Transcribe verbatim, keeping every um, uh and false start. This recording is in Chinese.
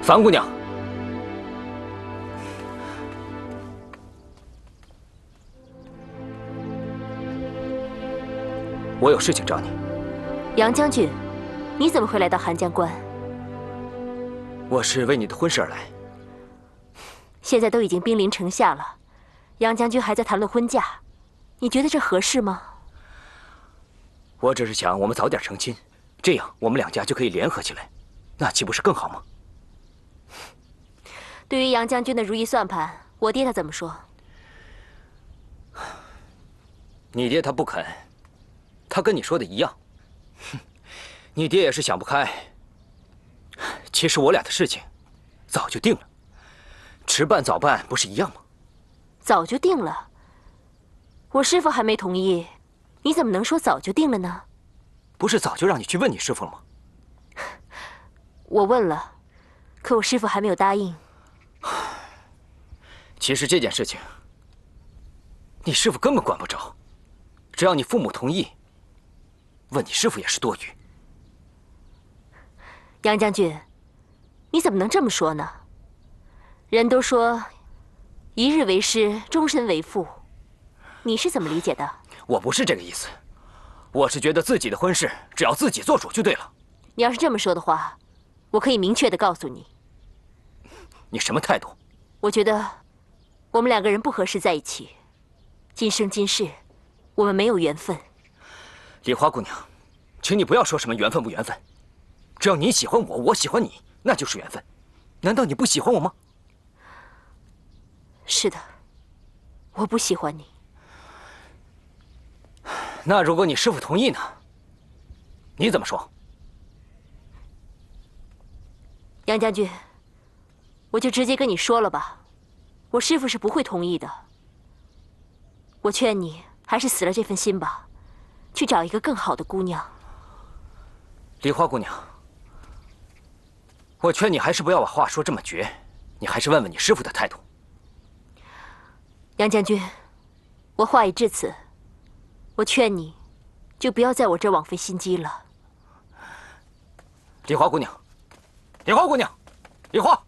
樊姑娘，我有事情找你。 杨将军，你怎么会来到寒江关？ 我是为你的婚事而来。 现在都已经兵临城下了，杨将军还在谈论婚嫁，你觉得这合适吗？ 我只是想我们早点成亲，这样我们两家就可以联合起来，那岂不是更好吗？ 对于杨将军的如意算盘，我爹他怎么说？ 你爹他不肯，他跟你说的一样。哼，你爹也是想不开。其实我俩的事情早就定了，迟办早办不是一样吗？ 早就定了。我师父还没同意，你怎么能说早就定了呢？ 不是早就让你去问你师父了吗？ 我问了，可我师父还没有答应。 其实这件事情，你师父根本管不着，只要你父母同意，问你师父也是多余。 杨将军，你怎么能这么说呢？人都说，一日为师，终身为父，你是怎么理解的？ 我不是这个意思，我是觉得自己的婚事只要自己做主就对了。 你要是这么说的话，我可以明确的告诉你。 你什么态度？ 我觉得我们两个人不合适在一起，今生今世，我们没有缘分。 梨花姑娘，请你不要说什么缘分不缘分，只要你喜欢我，我喜欢你，那就是缘分。难道你不喜欢我吗？ 是的，我不喜欢你。 那如果你师父同意呢？你怎么说？ 杨将军，我就直接跟你说了吧，我师父是不会同意的。我劝你还是死了这份心吧，去找一个更好的姑娘。 梨花姑娘，我劝你还是不要把话说这么绝，你还是问问你师父的态度。 杨将军，我话已至此，我劝你，就不要在我这儿枉费心机了。 梨花姑娘，梨花姑娘，梨花。